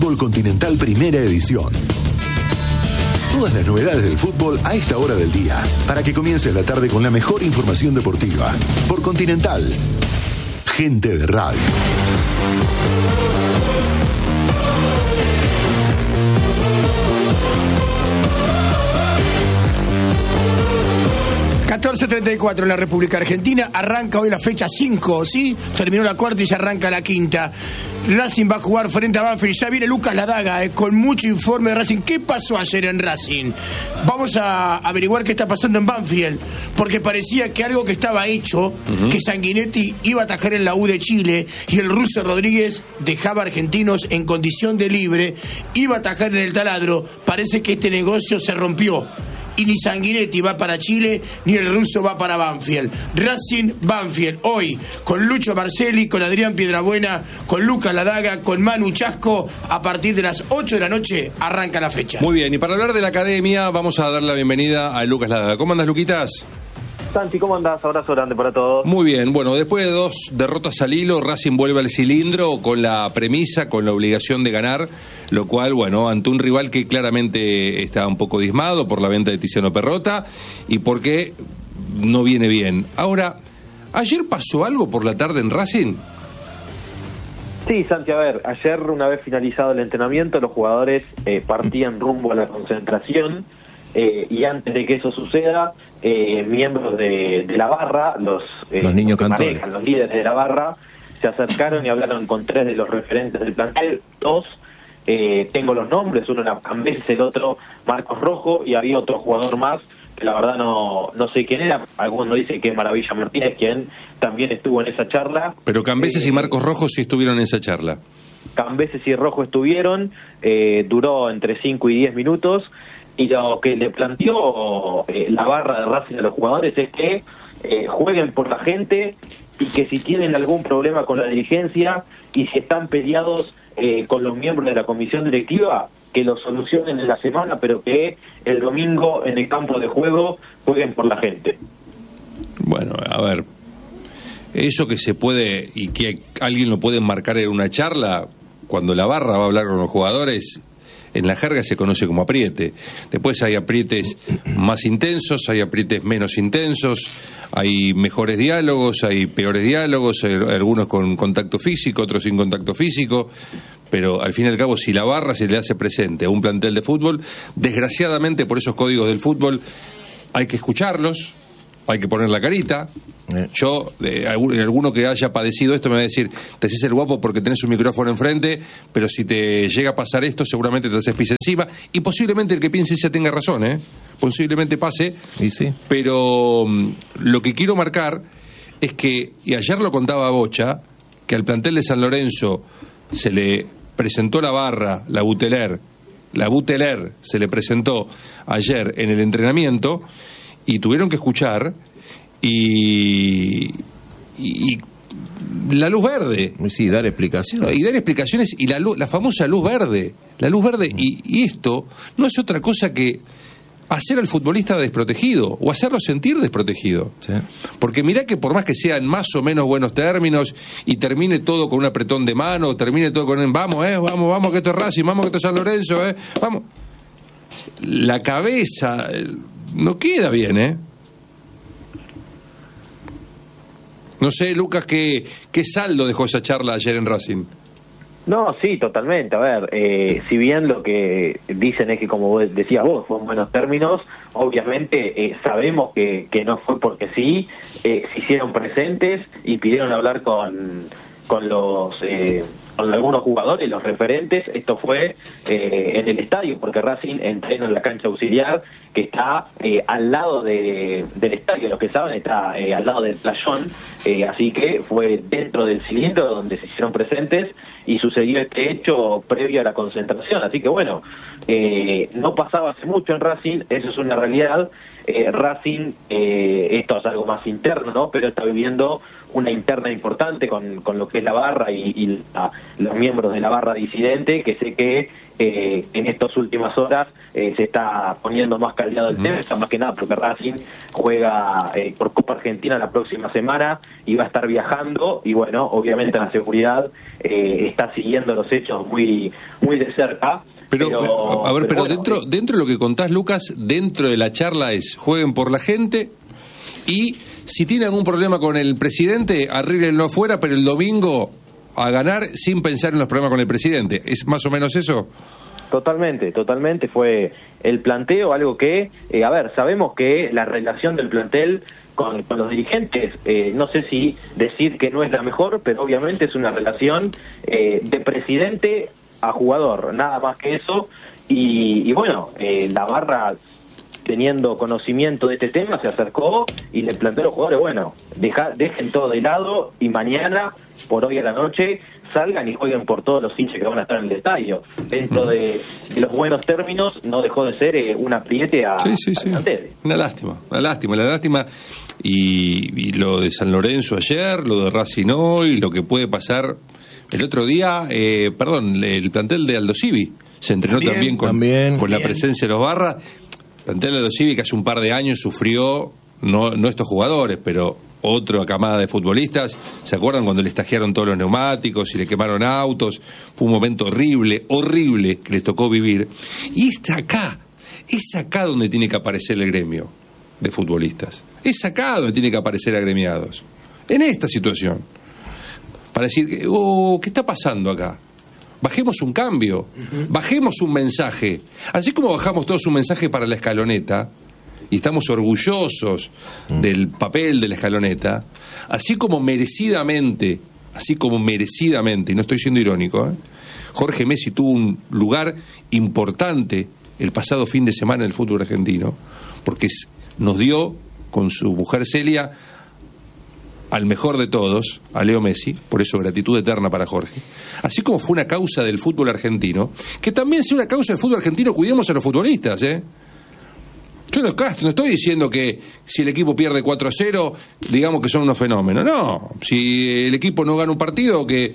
Fútbol Continental Primera Edición. Todas las novedades del fútbol a esta hora del día, para que comience la tarde con la mejor información deportiva. Por Continental. Gente de radio. ...14:34 en la República Argentina... ...arranca hoy la fecha 5, ¿sí? Terminó la cuarta y se arranca la quinta... Racing va a jugar frente a Banfield. Ya viene Lucas Ladaga, con mucho informe de Racing. ¿Qué pasó ayer en Racing? Vamos a averiguar qué está pasando en Banfield, porque parecía que algo que estaba hecho, que Sanguinetti iba a atajar en la U de Chile y el ruso Rodríguez dejaba a Argentinos en condición de libre, iba a atajar en el Taladro. Parece que este negocio se rompió y ni Sanguinetti va para Chile ni el ruso va para Banfield. Racing Banfield hoy con Lucho Marcelli, con Adrián Piedrabuena, con Lucas Ladaga, con Manu Chasco. A partir de las 8 de la noche arranca la fecha. Muy bien, y para hablar de la academia vamos a dar la bienvenida a Lucas Ladaga. ¿Cómo andas, Luquitas? Santi, ¿cómo andás? Abrazo grande para todos. Muy bien, bueno, después de 2 derrotas al hilo, Racing vuelve al cilindro con la premisa, con la obligación de ganar, lo cual, bueno, ante un rival que claramente está un poco diezmado por la venta de Tiziano Perrota y porque no viene bien. Ahora, ¿ayer pasó algo por la tarde en Racing? Sí, Santi, a ver, ayer una vez finalizado el entrenamiento, los jugadores partían rumbo a la concentración y antes de que eso suceda, miembros de la barra, los niños cantores, los líderes de la barra, se acercaron y hablaron con 3 de los referentes del plantel. 2, tengo los nombres, uno era Cambeses, el otro Marcos Rojo, y había otro jugador más que la verdad no sé quién era. Algunos dicen que es Maravilla Martínez, quien también estuvo en esa charla. Pero Cambeses y Marcos Rojo sí estuvieron en esa charla. Cambeses y Rojo estuvieron, duró entre 5 y 10 minutos. Y lo que le planteó la barra de Racing a los jugadores es que jueguen por la gente y que si tienen algún problema con la dirigencia y si están peleados con los miembros de la comisión directiva, que lo solucionen en la semana, pero que el domingo en el campo de juego jueguen por la gente. Bueno, a ver, eso que se puede y que alguien lo puede marcar en una charla, cuando la barra va a hablar con los jugadores, en la jerga se conoce como apriete. Después hay aprietes más intensos, hay aprietes menos intensos, hay mejores diálogos, hay peores diálogos, hay algunos con contacto físico, otros sin contacto físico, pero al fin y al cabo, si la barra se le hace presente a un plantel de fútbol, desgraciadamente por esos códigos del fútbol hay que escucharlos, hay que poner la carita. Yo, alguno que haya padecido esto me va a decir, te haces el guapo porque tenés un micrófono enfrente, pero si te llega a pasar esto, seguramente te haces pis encima, y posiblemente el que piense ese tenga razón, posiblemente pase. Y sí. Pero lo que quiero marcar es que, y ayer lo contaba Bocha, que al plantel de San Lorenzo se le presentó la barra, la Buteler se le presentó ayer en el entrenamiento, y tuvieron que escuchar y la luz verde. Sí, dar explicaciones. Y dar explicaciones, y la famosa luz verde. La luz verde, y esto no es otra cosa que hacer al futbolista desprotegido, o hacerlo sentir desprotegido. Sí. Porque mirá que por más que sean más o menos buenos términos, y termine todo con un apretón de mano, termine todo con un vamos, que esto es Racing, vamos que esto es San Lorenzo, vamos. La cabeza no queda bien, No sé, Lucas, ¿qué saldo dejó esa charla ayer en Racing? No, sí, totalmente. A ver, si bien lo que dicen es que, como decías vos, fue en buenos términos, obviamente sabemos que no fue porque sí, se hicieron presentes y pidieron hablar con los con algunos jugadores, los referentes. Esto fue en el estadio, porque Racing entrena en la cancha auxiliar que está al lado del estadio. Los que saben, está al lado del playón, así que fue dentro del cilindro donde se hicieron presentes y sucedió este hecho previo a la concentración. Así que bueno, no pasaba hace mucho en Racing, eso es una realidad. Racing, esto es algo más interno, ¿no? Pero está viviendo una interna importante con lo que es la barra y los miembros de la barra disidente, que sé que en estas últimas horas se está poniendo más caldeado el tema, está más que nada porque Racing juega por Copa Argentina la próxima semana y va a estar viajando, y bueno, obviamente la seguridad está siguiendo los hechos muy de cerca. Pero bueno, dentro de lo que contás, Lucas, dentro de la charla es jueguen por la gente y si tiene algún problema con el presidente, arréglenlo afuera, pero el domingo a ganar sin pensar en los problemas con el presidente. ¿Es más o menos eso? Totalmente fue el planteo, algo que, sabemos que la relación del plantel con los dirigentes, no sé si decir que no es la mejor, pero obviamente es una relación de presidente a jugador, nada más que eso, y bueno, la barra, teniendo conocimiento de este tema, se acercó y le planteó a los jugadores, bueno, dejen todo de lado y mañana, por hoy a la noche, salgan y jueguen por todos los hinchas que van a estar en el estadio. Dentro de los buenos términos, no dejó de ser un apriete a plantel. Una lástima. Y lo de San Lorenzo ayer, lo de Racing hoy, lo que puede pasar el otro día, el plantel de Aldo Civi se entrenó también con la presencia de los barras. El plantel de Aldo Civi que hace un par de años sufrió, no estos jugadores, pero otra camada de futbolistas. ¿Se acuerdan cuando les tajearon todos los neumáticos y le quemaron autos? Fue un momento horrible que les tocó vivir. Y es acá donde tiene que aparecer el gremio de futbolistas. Es acá donde tiene que aparecer agremiados. En esta situación. Para decir, ¿qué está pasando acá? Bajemos un cambio, bajemos un mensaje. Así como bajamos todos un mensaje para la escaloneta, y estamos orgullosos del papel de la escaloneta, así como merecidamente, y no estoy siendo irónico, Jorge Messi tuvo un lugar importante el pasado fin de semana en el fútbol argentino, porque nos dio, con su mujer Celia, al mejor de todos, a Leo Messi, por eso gratitud eterna para Jorge. Así como fue una causa del fútbol argentino, que también sea una causa del fútbol argentino, cuidemos a los futbolistas, Yo no estoy diciendo que si el equipo pierde 4-0, digamos que son unos fenómenos. No, si el equipo no gana un partido, que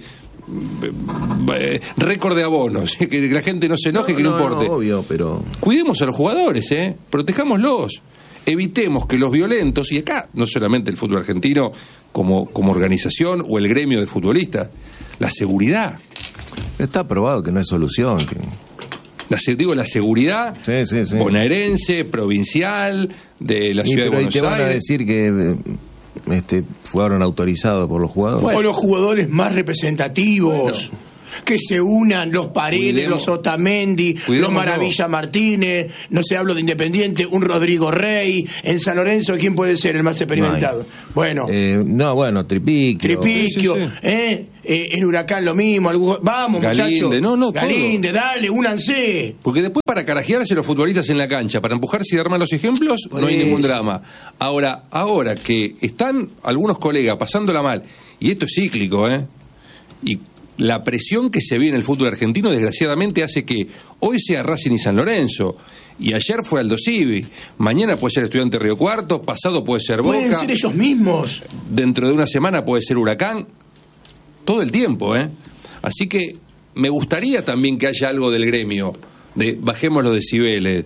récord de abonos, que la gente no se enoje, que no importe. No, obvio, pero cuidemos a los jugadores, protejámoslos. Evitemos que los violentos, y acá no solamente el fútbol argentino como organización o el gremio de futbolistas, la seguridad. Está probado que no es solución. La seguridad bonaerense, provincial, de la ciudad de Buenos Aires. ¿Y te van a decir que fueron autorizados por los jugadores? O los jugadores más representativos. Que se unan los Paredes, los Otamendi, los Maravilla Martínez, no se hablo de Independiente, un Rodrigo Rey. En San Lorenzo, ¿quién puede ser el más experimentado? Tripiquio. En Huracán lo mismo. Vamos, Galinde, muchachos. Galinde, dale, únanse. Porque después, para carajearse los futbolistas en la cancha, para empujarse y armar los ejemplos, no hay ningún drama. Ahora que están algunos colegas pasándola mal, y esto es cíclico, y la presión que se ve en el fútbol argentino, desgraciadamente, hace que hoy sea Racing y San Lorenzo, y ayer fue Aldo Civi, mañana puede ser Estudiante Río Cuarto, pasado puede ser Boca. Pueden ser ellos mismos. Dentro de una semana puede ser Huracán. Todo el tiempo, Así que me gustaría también que haya algo del gremio, de bajemos los decibeles.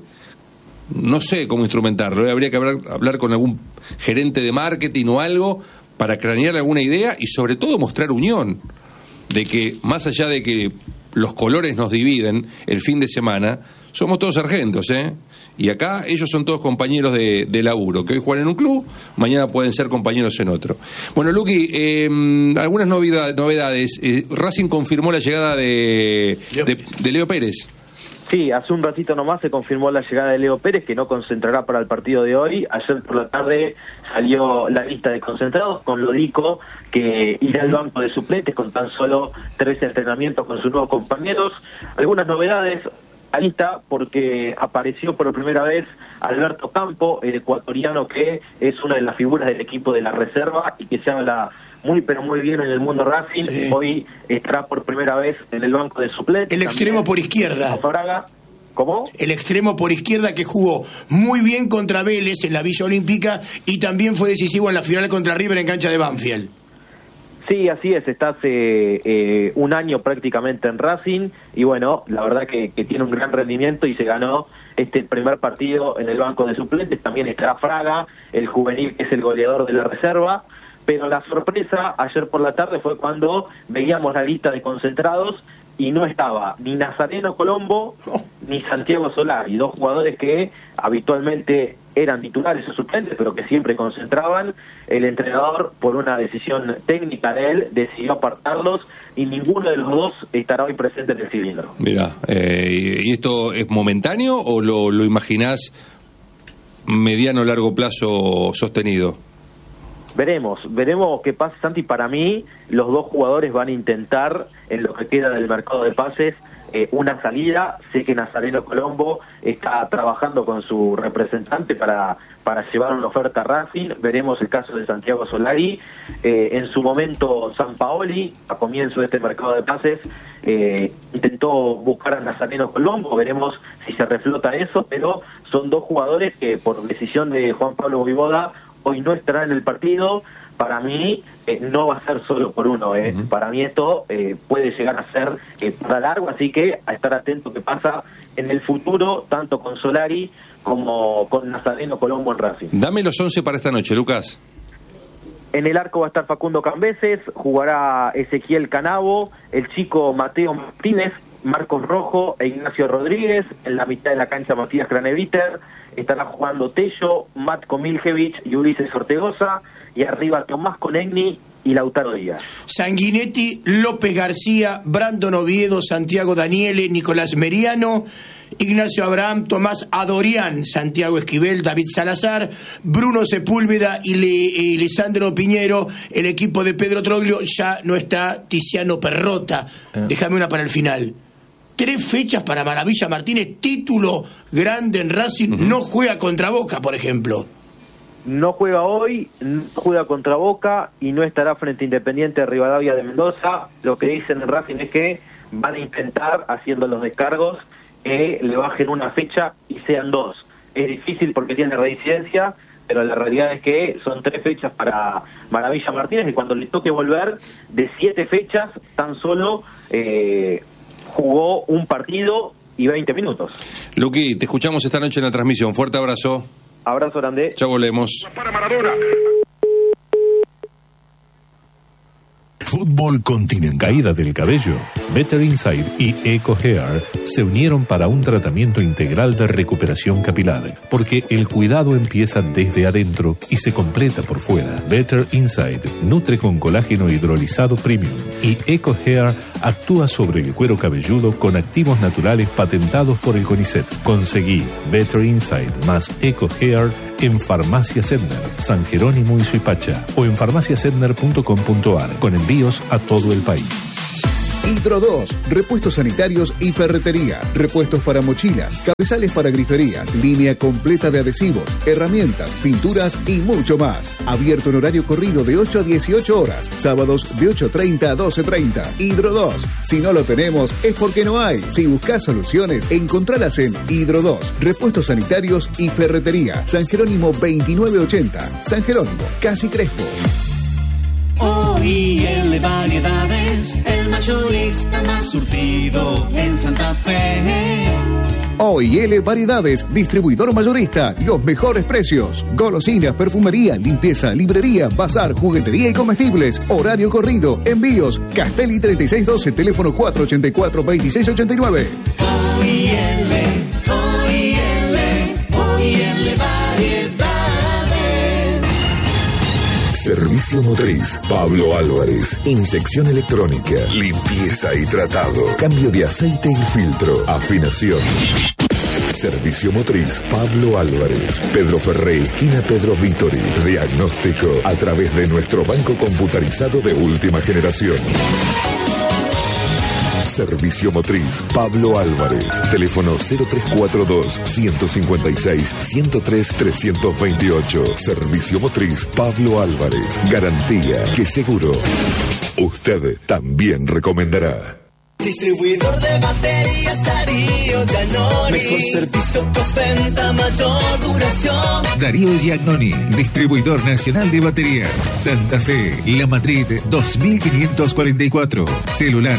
No sé cómo instrumentarlo, habría que hablar con algún gerente de marketing o algo para cranear alguna idea y sobre todo mostrar unión. De que más allá de que los colores nos dividen el fin de semana, somos todos sargentos, y acá ellos son todos compañeros de laburo, que hoy juegan en un club, mañana pueden ser compañeros en otro. Bueno, Luqui, algunas novedades. Racing confirmó la llegada de Leo Pérez. Sí, hace un ratito nomás se confirmó la llegada de Leo Pérez, que no concentrará para el partido de hoy. Ayer por la tarde salió la lista de concentrados con Lodico, que irá al banco de suplentes con tan solo 3 entrenamientos con sus nuevos compañeros. Algunas novedades, ahí está, porque apareció por primera vez Alberto Campo, el ecuatoriano que es una de las figuras del equipo de la reserva y que se habla muy pero muy bien en el mundo Racing. Hoy estará por primera vez en el banco de suplentes. El extremo por izquierda. ¿Cómo? El extremo por izquierda que jugó muy bien contra Vélez en la Villa Olímpica y también fue decisivo en la final contra River en cancha de Banfield. Sí, así es, está hace un año prácticamente en Racing y bueno, la verdad que tiene un gran rendimiento y se ganó este primer partido en el banco de suplentes. También estará Fraga, el juvenil que es el goleador de la reserva. pero la sorpresa ayer por la tarde fue cuando veíamos la lista de concentrados y no estaba ni Nazareno Colombo ni Santiago Solari, 2 jugadores que habitualmente eran titulares o suplentes, pero que siempre concentraban. El entrenador, por una decisión técnica de él, decidió apartarlos y ninguno de los dos estará hoy presente en el cilindro. Mira, ¿y esto es momentáneo o lo imaginás mediano o largo plazo sostenido? Veremos qué pasa, Santi. Para mí, los 2 jugadores van a intentar, en lo que queda del mercado de pases, una salida. Sé que Nazareno Colombo está trabajando con su representante para llevar una oferta a Racing. Veremos el caso de Santiago Solari. En su momento, Sampaoli, a comienzo de este mercado de pases, intentó buscar a Nazareno Colombo. Veremos si se reflota eso, pero son 2 jugadores que, por decisión de Juan Pablo Voivoda, hoy no estará en el partido. Para mí no va a ser solo por uno. Para mí esto puede llegar a ser para largo, así que a estar atento qué pasa en el futuro, tanto con Solari como con Nazareno Colombo en Racing. Dame los 11 para esta noche, Lucas. En el arco va a estar Facundo Cambeses, jugará Ezequiel Canavo, el chico Mateo Martínez, Marcos Rojo e Ignacio Rodríguez. En la mitad de la cancha, Matías Craneviter. Estará jugando Tello, Matko Miljevic y Ulises Ortegoza. Y arriba Tomás Conegni y Lautaro Díaz. Sanguinetti, López García, Brandon Oviedo, Santiago Daniele, Nicolás Meriano, Ignacio Abraham, Tomás Adorián, Santiago Esquivel, David Salazar, Bruno Sepúlveda y Lisandro Piñero. El equipo de Pedro Troglio ya no está Tiziano Perrota. Déjame una para el final. 3 fechas para Maravilla Martínez, título grande en Racing. No juega contra Boca, por ejemplo. No juega hoy, no juega contra Boca y no estará frente a Independiente de Rivadavia de Mendoza. Lo que dicen en Racing es que van a intentar, haciendo los descargos, que le bajen una fecha y sean 2. Es difícil porque tiene reincidencia, pero la realidad es que son 3 fechas para Maravilla Martínez, y cuando le toque volver, de 7 fechas, tan solo jugó un partido y 20 minutos. Luqui, te escuchamos esta noche en la transmisión. Fuerte abrazo. Abrazo grande. Ya volvemos. Para Maradona. Fútbol Continental. Caída del cabello. Better Inside y Eco Hair se unieron para un tratamiento integral de recuperación capilar, porque el cuidado empieza desde adentro y se completa por fuera. Better Inside nutre con colágeno hidrolizado premium y Eco Hair actúa sobre el cuero cabelludo con activos naturales patentados por el CONICET. Conseguí Better Inside más Eco Hair en Farmacia Sedner, San Jerónimo y Suipacha, o en farmaciasedner.com.ar, con envíos a todo el país. Hidro 2, repuestos sanitarios y ferretería, repuestos para mochilas, cabezales para griferías, línea completa de adhesivos, herramientas, pinturas y mucho más. Abierto en horario corrido de 8 a 18 horas, sábados de 8:30 a 12:30. Hidro 2, si no lo tenemos es porque no hay. Si buscas soluciones, encontralas en Hidro 2, repuestos sanitarios y ferretería, San Jerónimo 2980, San Jerónimo, Casi Crespo. OIL Variedades, el mayorista más surtido en Santa Fe. OIL Variedades, distribuidor mayorista, los mejores precios. Golosinas, perfumería, limpieza, librería, bazar, juguetería y comestibles. Horario corrido, envíos. Castelli 3612, teléfono 484-2689. OIL Variedades. Servicio motriz Pablo Álvarez. Inyección electrónica, limpieza y tratado, cambio de aceite y filtro, afinación. Servicio motriz Pablo Álvarez. Pedro Ferré, esquina Pedro Vítori. Diagnóstico a través de nuestro banco computarizado de última generación. Servicio motriz Pablo Álvarez. Teléfono 0342-156-103-328. Servicio motriz Pablo Álvarez. Garantía que seguro usted también recomendará. Distribuidor de baterías Darío Giannoni. Mejor servicio, postventa, mayor duración. Darío Giannoni, distribuidor nacional de baterías. Santa Fe, La Madrid 2544. Celular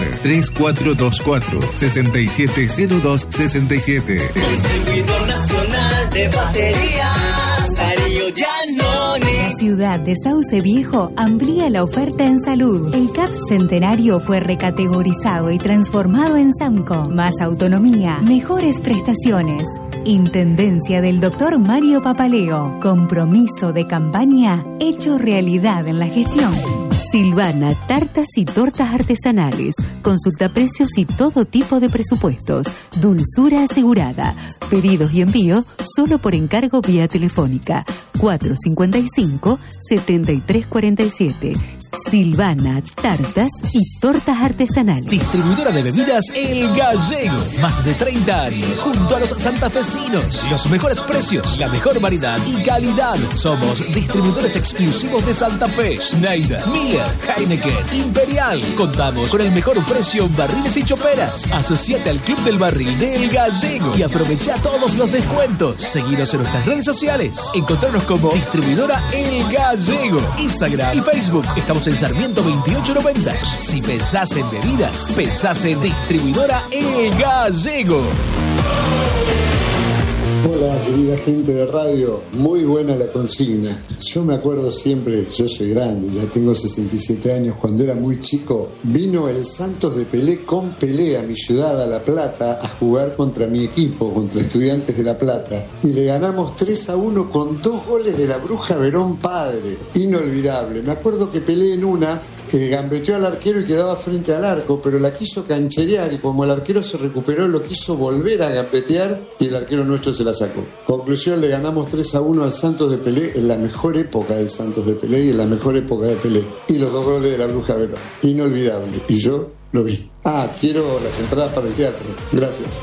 3424-670267. Distribuidor nacional de baterías Darío Giannoni. ciudad de Sauce Viejo amplía la oferta en salud. El CAPS Centenario fue recategorizado y transformado en SAMCO. Más autonomía, mejores prestaciones. Intendencia del Dr. Mario Papaleo. Compromiso de campaña hecho realidad en la gestión. Silvana, tartas y tortas artesanales. Consulta precios y todo tipo de presupuestos. Dulzura asegurada. Pedidos y envío solo por encargo vía telefónica. 455-7347. Silvana, tartas y tortas artesanales. Distribuidora de bebidas El Gallego. Más de 30 años junto a los santafesinos. Los mejores precios, la mejor variedad y calidad. Somos distribuidores exclusivos de Santa Fe. Schneider, Miller, Heineken, Imperial. Contamos con el mejor precio en barriles y choperas. Asociate al Club del Barril de El Gallego y aprovecha todos los descuentos. Seguinos en nuestras redes sociales. Encontrarnos como Distribuidora El Gallego. Instagram y Facebook. Estamos en Sarmiento 2890. Si pensás en bebidas, pensás en Distribuidora El Gallego. Hola, querida gente de radio, muy buena la consigna. Yo me acuerdo siempre, yo soy grande, ya tengo 67 años, cuando era muy chico, vino el Santos de Pelé con Pelé a mi ciudad, a La Plata, a jugar contra mi equipo, contra Estudiantes de La Plata, y le ganamos 3-1 con 2 goles de la Bruja Verón padre, inolvidable. Me acuerdo que Pelé en una gambeteó al arquero y quedaba frente al arco, pero la quiso cancherear y como el arquero se recuperó lo quiso volver a gambetear y el arquero nuestro se la sacó. Conclusión, le ganamos 3-1 al Santos de Pelé en la mejor época del Santos de Pelé y en la mejor época de Pelé. Y los 2 goles de la Bruja Verón. Inolvidable. Y yo lo vi. Quiero las entradas para el teatro. Gracias.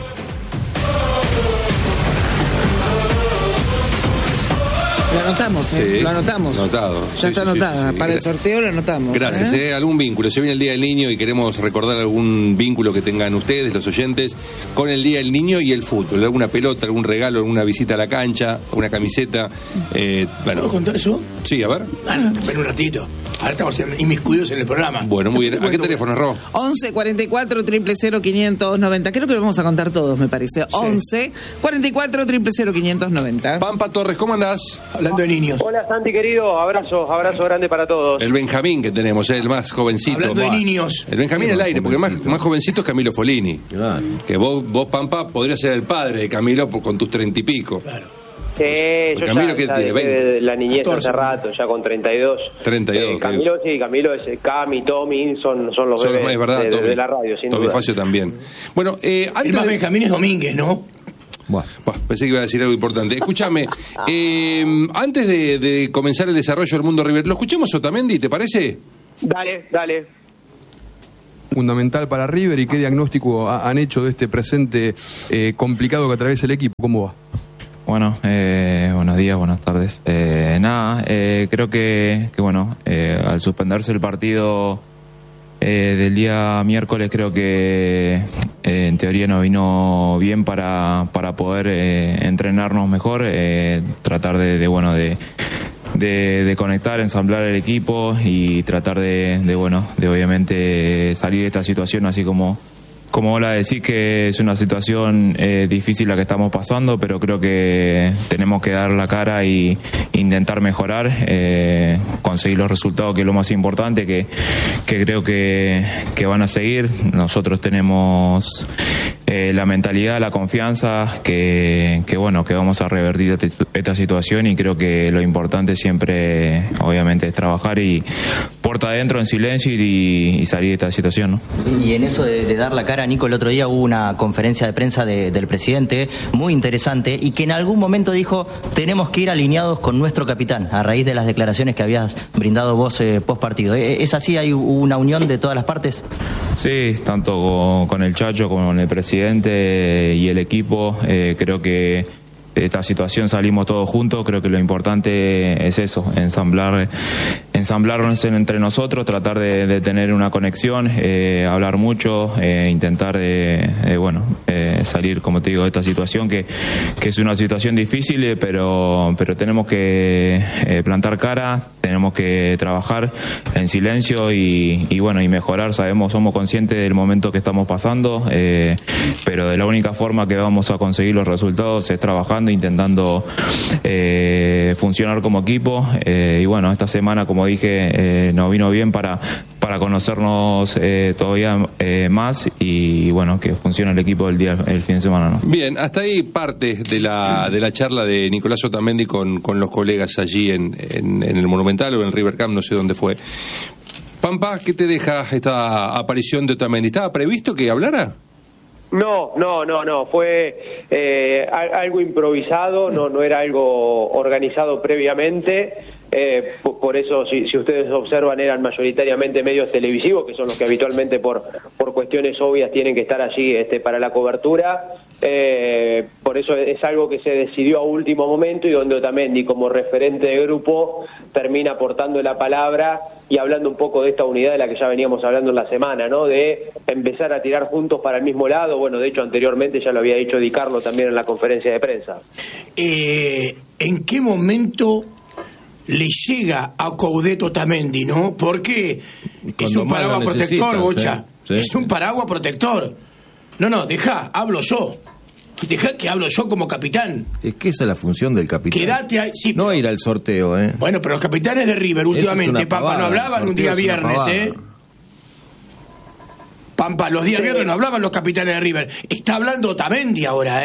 Lo anotamos, Sí, lo anotamos. Anotado. Ya Sí, está sí, anotada. sí. Para el sorteo lo anotamos. Gracias. Algún vínculo. Se viene el Día del Niño y queremos recordar algún vínculo que tengan ustedes, los oyentes, con el Día del Niño y el fútbol. Alguna pelota, algún regalo, alguna visita a la cancha, una camiseta. Bueno. ¿Puedo contar eso? Sí, a ver. Ven un ratito. Ahora estamos inmiscuidos en el programa. Bueno, muy bien. ¿A qué teléfono, Ro? 11 44 000 590. Creo que lo vamos a contar todos, me parece. 11 44 000 590. Pampa Torres, ¿cómo andás? Hablando de niños. Hola Santi querido, abrazo grande para todos. El Benjamín que tenemos, el más jovencito. Hablando de niños. El Benjamín al aire, porque el más jovencito es Camilo Folini. Claro. Que vos, Pampa, podrías ser el padre de Camilo con tus 30 y pico. Claro. Yo Camilo que tiene 20. La niñez 14. hace rato, ya con 32. 32. Camilo es Cami, Tommy, son los bebés es verdad, de la radio, sin Tommy duda. Facio también. Bueno, antes el más Benjamín es Domínguez, ¿no? Bueno, pensé que iba a decir algo importante. Escúchame, antes de comenzar el desarrollo del Mundo River, ¿lo escuchamos Otamendi, te parece? Dale. Fundamental para River y qué diagnóstico han hecho de este presente complicado que atraviesa el equipo. ¿Cómo va? Bueno, buenos días, buenas tardes. Creo que bueno, al suspenderse el partido del día miércoles, creo que en teoría nos vino bien para poder entrenarnos mejor, tratar de conectar, ensamblar el equipo y tratar de obviamente salir de esta situación, así como vos la decís, que es una situación difícil la que estamos pasando, pero creo que tenemos que dar la cara y intentar mejorar, conseguir los resultados, que es lo más importante, que creo que van a seguir. Nosotros tenemos la mentalidad, la confianza, que vamos a revertir esta situación, y creo que lo importante siempre, obviamente, es trabajar y puerta adentro en silencio y salir de esta situación, ¿no? Y en eso de dar la cara, Nico, el otro día hubo una conferencia de prensa del presidente muy interesante, y que en algún momento dijo: tenemos que ir alineados con nuestro capitán, a raíz de las declaraciones que habías brindado vos post partido. ¿Es así? ¿Hay una unión de todas las partes? Sí, tanto con el Chacho, con el presidente y el equipo. Creo que de esta situación salimos todos juntos. Creo que lo importante es eso, ensamblarnos entre nosotros, tratar de tener una conexión, hablar mucho, intentar salir, como te digo, de esta situación que es una situación difícil, pero tenemos que plantar cara, tenemos que trabajar en silencio y mejorar. Somos conscientes del momento que estamos pasando, pero de la única forma que vamos a conseguir los resultados es trabajando, intentando funcionar como equipo. Y bueno, esta semana, como dije, nos vino bien para conocernos todavía más y bueno, que funcione el equipo el fin de semana, ¿no? Bien, hasta ahí parte de la charla de Nicolás Otamendi con los colegas allí en el Monumental o en el River Camp, no sé dónde fue. Pampa, ¿qué te deja esta aparición de Otamendi? ¿Estaba previsto que hablara? No, fue algo improvisado, no era algo organizado previamente. Por eso, si ustedes observan, eran mayoritariamente medios televisivos, que son los que habitualmente por cuestiones obvias tienen que estar allí para la cobertura. Por eso es algo que se decidió a último momento y donde Otamendi, como referente de grupo, termina aportando la palabra y hablando un poco de esta unidad de la que ya veníamos hablando en la semana, ¿no? De empezar a tirar juntos para el mismo lado. Bueno, de hecho, anteriormente ya lo había dicho Di Carlo también en la conferencia de prensa. ¿En qué momento le llega a Coudet Otamendi, no? Porque es un paraguas protector, Bocha. Sí. Es un paraguas protector. No, hablo yo. Deja que hablo yo como capitán. Es que esa es la función del capitán. Quédate ahí. Sí, no ir al sorteo, Bueno, pero los capitanes de River últimamente, Pampa, no hablaban un día viernes, Pampa, los días viernes no hablaban los capitanes de River. Está hablando Otamendi ahora,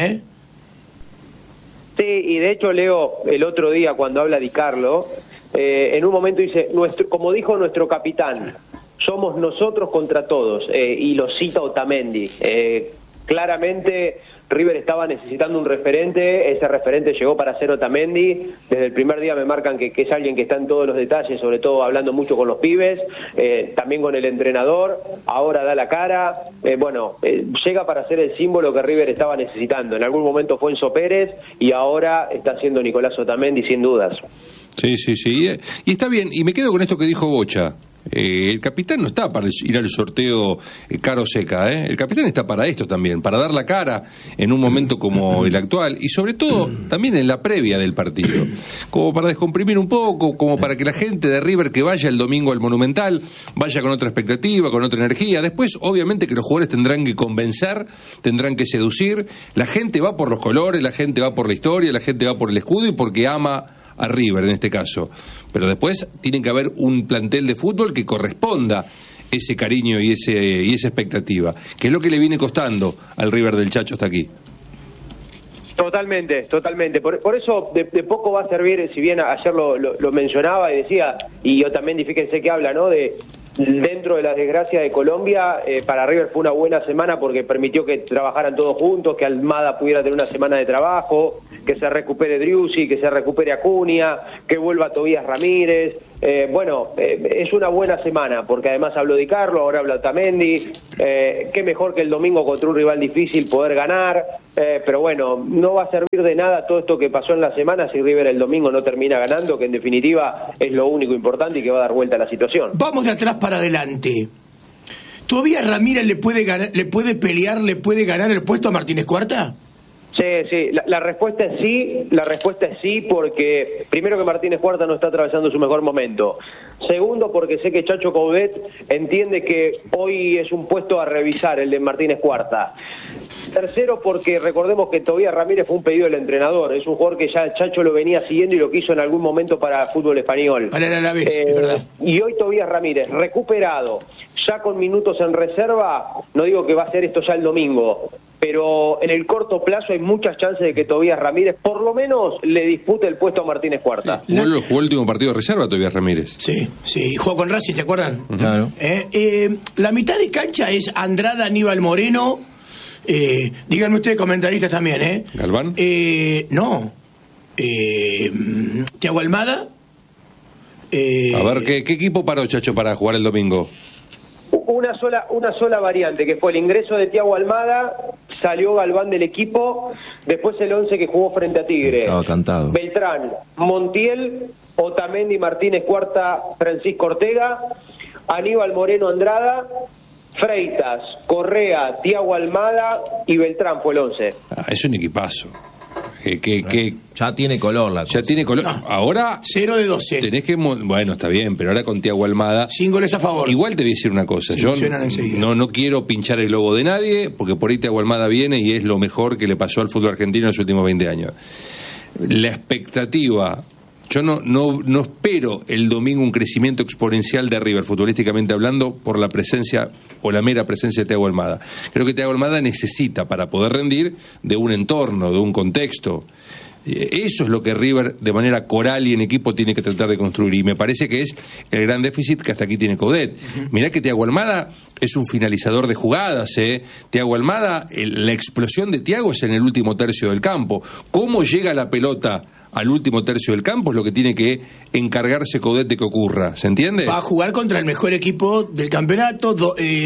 Sí, y de hecho, Leo, el otro día cuando habla Di Carlo, en un momento dice, como dijo nuestro capitán, somos nosotros contra todos, y lo cita Otamendi. Claramente River estaba necesitando un referente, ese referente llegó para ser Otamendi. Desde el primer día me marcan que es alguien que está en todos los detalles, sobre todo hablando mucho con los pibes, también con el entrenador, ahora da la cara, llega para ser el símbolo que River estaba necesitando. En algún momento fue Enzo Pérez y ahora está siendo Nicolás Otamendi, sin dudas. Sí, y está bien, y me quedo con esto que dijo Bocha. El capitán no está para ir al sorteo caro seca, El capitán está para esto también, para dar la cara en un momento como el actual y sobre todo también en la previa del partido, como para descomprimir un poco, como para que la gente de River que vaya el domingo al Monumental vaya con otra expectativa, con otra energía. Después obviamente que los jugadores tendrán que convencer, tendrán que seducir. La gente va por los colores, la gente va por la historia, la gente va por el escudo y porque ama a River en este caso, pero después tiene que haber un plantel de fútbol que corresponda ese cariño y esa expectativa, que es lo que le viene costando al River del Chacho hasta aquí. Totalmente. Por eso de poco va a servir, si bien ayer lo mencionaba y decía, y yo también, fíjense que habla, ¿no? De dentro de la desgracia de Colombia, para River fue una buena semana porque permitió que trabajaran todos juntos, que Almada pudiera tener una semana de trabajo, que se recupere Driussi, que se recupere Acuña, que vuelva Tobías Ramírez. Es una buena semana porque además habló Di Carlo, ahora habla Otamendi. Qué mejor que el domingo contra un rival difícil poder ganar, pero bueno, no va a servir de nada todo esto que pasó en la semana si River el domingo no termina ganando, que en definitiva es lo único importante y que va a dar vuelta a la situación. Vamos de atrás para adelante. ¿Todavía Ramírez le puede ganar el puesto a Martínez Cuarta? Sí, la respuesta es sí, porque primero que Martínez Cuarta no está atravesando su mejor momento. Segundo, porque sé que Chacho Coudet entiende que hoy es un puesto a revisar el de Martínez Cuarta. Tercero, porque recordemos que Tobías Ramírez fue un pedido del entrenador. Es un jugador que ya Chacho lo venía siguiendo y lo quiso en algún momento para fútbol español. Para el Alavés, es verdad. Y hoy Tobías Ramírez, recuperado, ya con minutos en reserva, no digo que va a ser esto ya el domingo, pero en el corto plazo hay muchas chances de que Tobías Ramírez por lo menos le dispute el puesto a Martínez Cuarta. Jugó el último partido de reserva Tobías Ramírez. Sí, jugó con Racing, ¿se acuerdan? Claro. La mitad de cancha es Andrada, Aníbal Moreno. Díganme ustedes, comentaristas también, ¿Galván? No. Thiago Almada. A ver, ¿qué equipo paró, Chacho, para jugar el domingo? Una sola variante, que fue el ingreso de Thiago Almada, salió Galván del equipo, después el 11 que jugó frente a Tigre. Estaba cantado. Beltrán, Montiel, Otamendi, Martínez Cuarta, Francisco Ortega, Aníbal Moreno, Andrada, Freitas, Correa, Thiago Almada y Beltrán fue el 11. Es un equipazo. Ya tiene color la cosa. Ya tiene color. No. Ahora 0 de 12. Tenés que, bueno, está bien, pero ahora con Thiago Almada 5 goles a favor. Igual te voy a decir una cosa, yo no quiero pinchar el globo de nadie, porque por ahí Thiago Almada viene y es lo mejor que le pasó al fútbol argentino en los últimos 20 años. La expectativa, yo no espero el domingo un crecimiento exponencial de River, futbolísticamente hablando, por la presencia o la mera presencia de Thiago Almada. Creo que Thiago Almada necesita, para poder rendir, de un entorno, de un contexto. Eso es lo que River, de manera coral y en equipo, tiene que tratar de construir, y me parece que es el gran déficit que hasta aquí tiene Coudet. Mirá que Thiago Almada es un finalizador de jugadas, Thiago Almada, la explosión de Thiago es en el último tercio del campo. ¿Cómo llega la pelota al último tercio del campo? Es lo que tiene que encargarse Coudet de que ocurra, ¿se entiende? Va a jugar contra el mejor equipo del campeonato,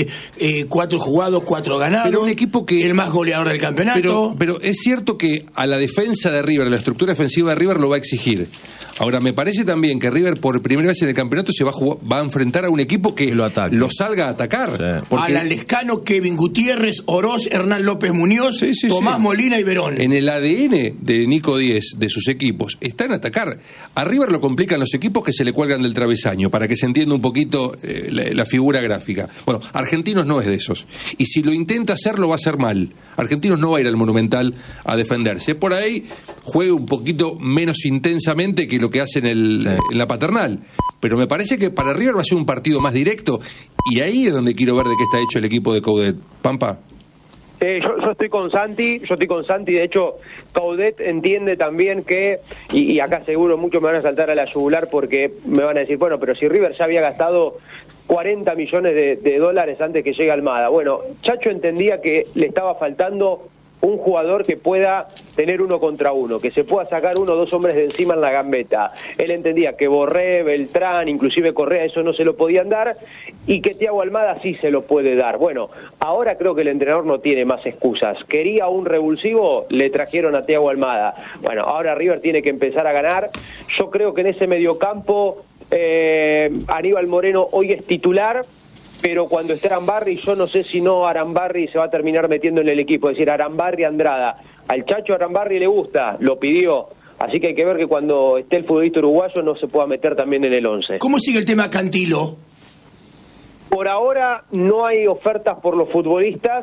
4 jugados, 4 ganados, pero un equipo que el más goleador del campeonato. Pero es cierto que a la defensa de River, a la estructura defensiva de River, lo va a exigir. Ahora, me parece también que River, por primera vez en el campeonato, se va a enfrentar a un equipo que lo salga a atacar. Sí. Porque Alan Lescano, Kevin Gutiérrez, Oroz, Hernán López Muñoz, Tomás Molina y Verón. En el ADN de Nico Díez, de sus equipos, está en atacar. A River lo complican los equipos que se le cuelgan del travesaño, para que se entienda un poquito la figura gráfica. Bueno, Argentinos no es de esos. Y si lo intenta hacer, lo va a hacer mal. Argentinos no va a ir al Monumental a defenderse. Por ahí juegue un poquito menos intensamente que lo que hacen en la Paternal. Pero me parece que para River va a ser un partido más directo, y ahí es donde quiero ver de qué está hecho el equipo de Coudet. Pampa. Yo estoy con Santi, de hecho Coudet entiende también que, y acá seguro muchos me van a saltar a la yugular porque me van a decir, bueno, pero si River ya había gastado 40 millones de dólares antes que llegue Almada. Bueno, Chacho entendía que le estaba faltando un jugador que pueda tener 1 contra 1, que se pueda sacar 1 o 2 hombres de encima en la gambeta. Él entendía que Borré, Beltrán, inclusive Correa, eso no se lo podían dar, y que Thiago Almada sí se lo puede dar. Bueno, ahora creo que el entrenador no tiene más excusas. Quería un revulsivo, le trajeron a Thiago Almada. Bueno, ahora River tiene que empezar a ganar. Yo creo que en ese mediocampo Aníbal Moreno hoy es titular, pero cuando esté Arambarri, yo no sé si no Arambarri se va a terminar metiendo en el equipo, es decir, Arambarri Andrada. Al Chacho Arambarri le gusta, lo pidió, así que hay que ver que cuando esté el futbolista uruguayo no se pueda meter también en el 11. ¿Cómo sigue el tema Cantilo? Por ahora no hay ofertas por los futbolistas,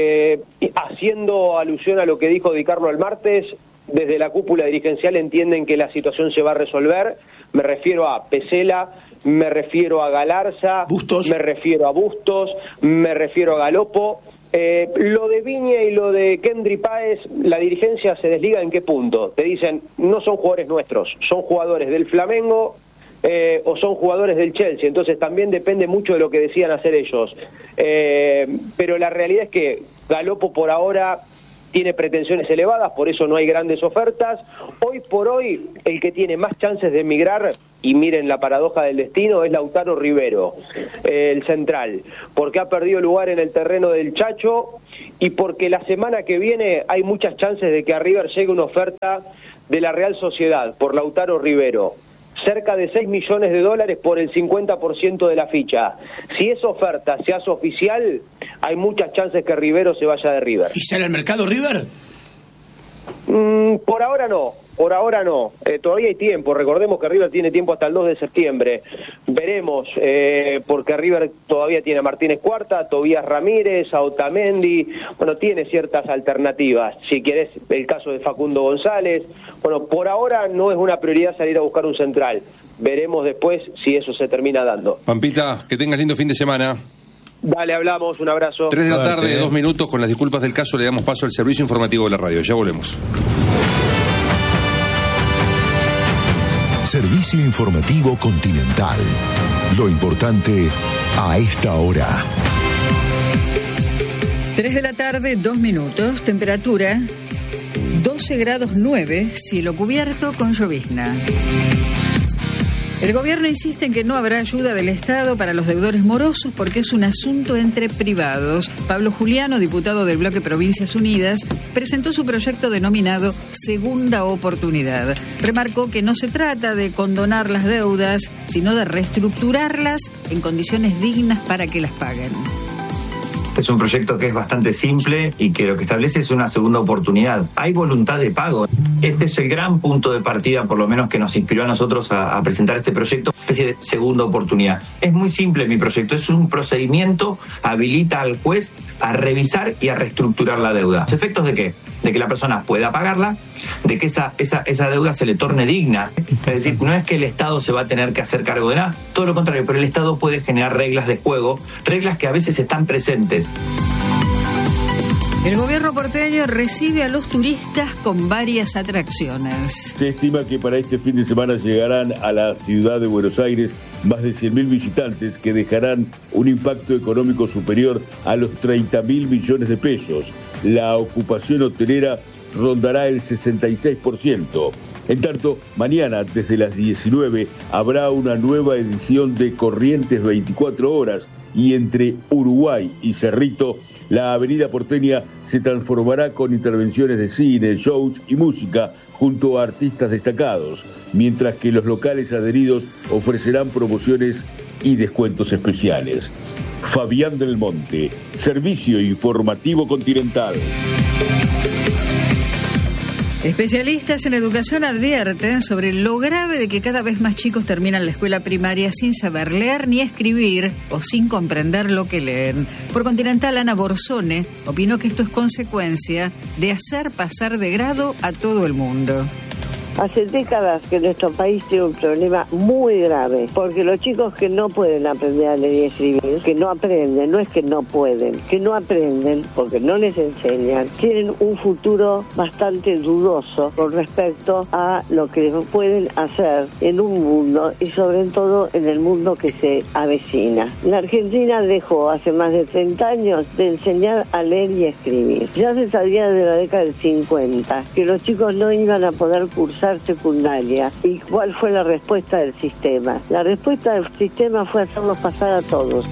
haciendo alusión a lo que dijo Di Carlo el martes. Desde la cúpula dirigencial entienden que la situación se va a resolver. Me refiero a Pesela, me refiero a Galarza, Bustos. Me refiero a Bustos, me refiero a Galopo. Lo de Viña y lo de Kendry Páez, la dirigencia se desliga en qué punto. Te dicen, no son jugadores nuestros, son jugadores del Flamengo o son jugadores del Chelsea. Entonces también depende mucho de lo que decían hacer ellos. Pero la realidad es que Galopo por ahora tiene pretensiones elevadas, por eso no hay grandes ofertas. Hoy por hoy, el que tiene más chances de emigrar, y miren la paradoja del destino, es Lautaro Rivero, el central, porque ha perdido lugar en el terreno del Chacho, y porque la semana que viene hay muchas chances de que a River llegue una oferta de la Real Sociedad por Lautaro Rivero. Cerca de 6 millones de dólares por el 50% de la ficha. Si esa oferta se hace oficial, hay muchas chances que Rivero se vaya de River. ¿Y sale al mercado River? Por ahora no. Todavía hay tiempo. Recordemos que River tiene tiempo hasta el 2 de septiembre. Veremos, porque River todavía tiene a Martínez Cuarta, a Tobías Ramírez, a Otamendi. Bueno, tiene ciertas alternativas. Si querés, el caso de Facundo González. Bueno, por ahora no es una prioridad salir a buscar un central. Veremos después si eso se termina dando. Pampita, que tengas lindo fin de semana. Dale, hablamos, un abrazo. 3 de la tarde, 2 minutos, con las disculpas del caso le damos paso al servicio informativo de la radio. Ya volvemos. Servicio informativo Continental. Lo importante a esta hora. 3 de la tarde, 2 minutos, temperatura 12 grados 9, cielo cubierto con llovizna. El gobierno insiste en que no habrá ayuda del Estado para los deudores morosos porque es un asunto entre privados. Pablo Juliano, diputado del bloque Provincias Unidas, presentó su proyecto denominado Segunda Oportunidad. Remarcó que no se trata de condonar las deudas, sino de reestructurarlas en condiciones dignas para que las paguen. Es un proyecto que es bastante simple y que lo que establece es una segunda oportunidad. Hay voluntad de pago. Este es el gran punto de partida, por lo menos que nos inspiró a nosotros a presentar este proyecto, una especie de segunda oportunidad. Es muy simple mi proyecto, es un procedimiento, habilita al juez a revisar y a reestructurar la deuda. ¿Los efectos de qué? De que la persona pueda pagarla, de que esa deuda se le torne digna. Es decir, no es que el Estado se va a tener que hacer cargo de nada, todo lo contrario, pero el Estado puede generar reglas de juego, reglas que a veces están presentes. El gobierno porteño recibe a los turistas con varias atracciones. Se estima que para este fin de semana llegarán a la ciudad de Buenos Aires más de 100.000 visitantes que dejarán un impacto económico superior a los 30.000 millones de pesos. La ocupación hotelera rondará el 66%. En tanto, mañana desde las 19 habrá una nueva edición de Corrientes 24 horas y entre Uruguay y Cerrito, la avenida porteña se transformará con intervenciones de cine, shows y música junto a artistas destacados, mientras que los locales adheridos ofrecerán promociones y descuentos especiales. Fabián del Monte, Servicio Informativo Continental. Especialistas en educación advierten sobre lo grave de que cada vez más chicos terminan la escuela primaria sin saber leer ni escribir o sin comprender lo que leen. Por Continental, Ana Borsone opinó que esto es consecuencia de hacer pasar de grado a todo el mundo. Hace décadas que nuestro país tiene un problema muy grave, porque los chicos que no pueden aprender a leer y escribir, que no aprenden, no es que no pueden, que no aprenden porque no les enseñan, tienen un futuro bastante dudoso con respecto a lo que pueden hacer en un mundo y sobre todo en el mundo que se avecina. La Argentina dejó hace más de 30 años de enseñar a leer y escribir. Ya se sabía desde la década del 50 que los chicos no iban a poder cursar secundaria. ¿Y cuál fue la respuesta del sistema? La respuesta del sistema fue hacerlos pasar a todos.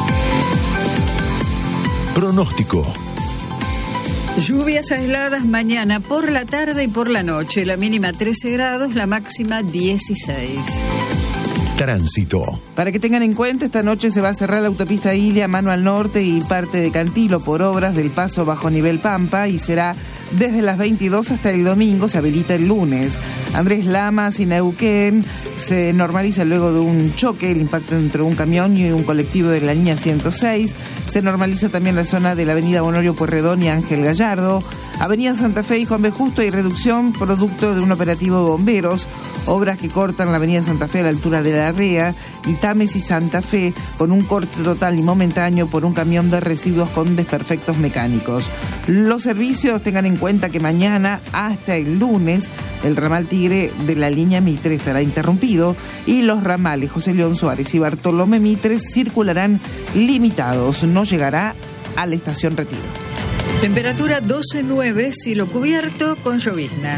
Pronóstico. Lluvias aisladas mañana por la tarde y por la noche. La mínima 13 grados, la máxima 16. Tránsito. Para que tengan en cuenta, esta noche se va a cerrar la autopista Ilia, mano al norte y parte de Cantilo por obras del paso bajo nivel Pampa y será desde las 22 hasta el domingo, se habilita el lunes. Andrés Lamas y Neuquén se normaliza luego de un choque, el impacto entre un camión y un colectivo de la línea 106. Se normaliza también la zona de la avenida Honorio Pueyrredón y Ángel Gallardo. Avenida Santa Fe y Juan B. Justo hay reducción producto de un operativo de bomberos, obras que cortan la avenida Santa Fe a la altura de la Rea y Tames y Santa Fe con un corte total y momentáneo por un camión de residuos con desperfectos mecánicos. Los servicios, tengan en cuenta que mañana hasta el lunes el ramal Tigre de la línea Mitre estará interrumpido y los ramales José León Suárez y Bartolomé Mitre circularán limitados. No llegará a la estación Retiro. Temperatura 12.9, cielo cubierto con llovizna.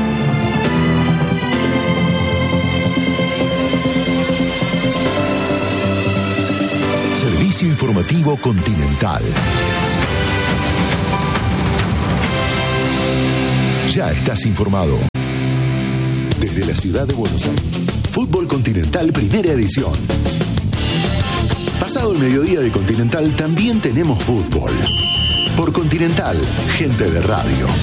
Servicio Informativo Continental. Ya estás informado. Desde la ciudad de Buenos Aires. Fútbol Continental, primera edición. Pasado el mediodía de Continental, también tenemos fútbol. Por Continental, gente de radio.